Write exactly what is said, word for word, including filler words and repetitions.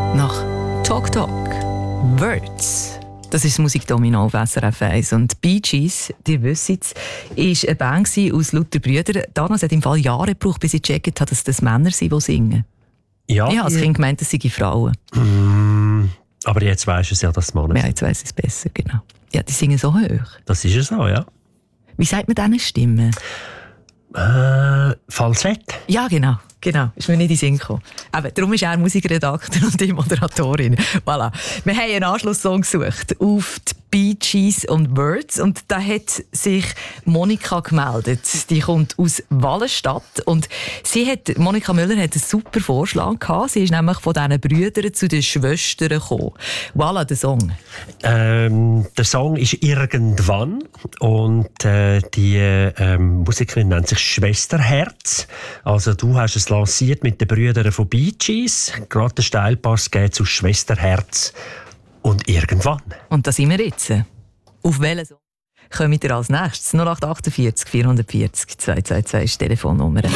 nach Talk Talk. Words. Das ist Musikdomino auf S R F eins. Und die Bee Gees, ihr wisst es, war eine Band aus lauter Brüdern. Damals hat im Fall Jahre gebraucht, bis ich gecheckt habe, dass das Männer sind, die singen. Ja. Ich habe als Kind gemeint, das seien Frauen. Mm, aber jetzt weisst du es ja, dass es Männer sind. Ja, jetzt weiss ich es besser, genau. Ja, die singen so hoch. Das ist ja so, ja. Wie sagt man diesen Stimmen? Äh, Falsett? Ja, genau. Genau, ist mir nicht in den Sinn gekommen. Aber darum ist er Musikredakteur und die Moderatorin. Voilà. Wir haben einen Anschlusssong gesucht auf die Bee Gees und Words. Und da hat sich Monika gemeldet. Die kommt aus Wallenstadt. Und sie hat, Monika Müller hat einen super Vorschlag gehabt. Sie ist nämlich von diesen Brüdern zu den Schwestern gekommen. Voilà, der Song. Ähm, der Song ist «Irgendwann» und äh, die ähm, Musikerin nennt sich Schwesterherz. Also du hast es lanciert mit den Brüdern von Bee Gees. Gerade der Steilpass geht zu Schwesterherz und «Irgendwann». Und da sind wir jetzt. Auf welchen Song kommt ihr als nächstes? null acht acht vier, vier vier null zwei zwei zwei ist die Telefonnummer.